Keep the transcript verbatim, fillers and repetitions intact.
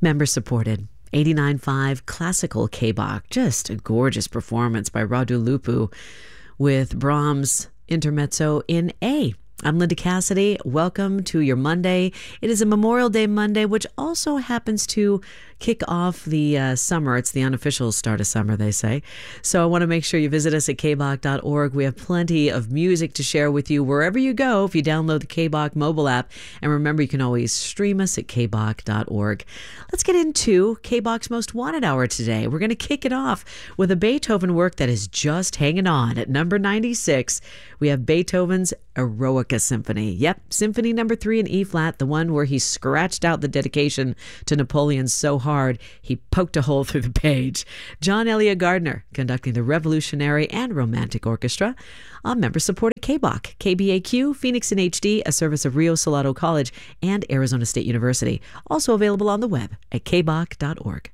Member supported. eighty-nine point five Classical K-Bach. Just a gorgeous performance by Radu Lupu with Brahms Intermezzo in A. I'm Linda Cassidy. Welcome to your Monday. It is a Memorial Day Monday, which also happens to kick off the uh, summer. It's the unofficial start of summer, they say. So I want to make sure you visit us at k bach dot org. We have plenty of music to share with you wherever you go if you download the K-Bach mobile app. And remember, you can always stream us at k bach dot org. Let's get into K-Bach's Most Wanted Hour today. We're going to kick it off with a Beethoven work that is just hanging on. At number ninety-six, we have Beethoven's Eroica Symphony. Yep, Symphony number three in E-flat, the one where he scratched out the dedication to Napoleon so hard he poked a hole through the page. John Elliott Gardner conducting the Revolutionary and Romantic Orchestra on member-supported K-Bach. K B A Q, Phoenix in H D, a service of Rio Salado College and Arizona State University. Also available on the web at k bach dot org.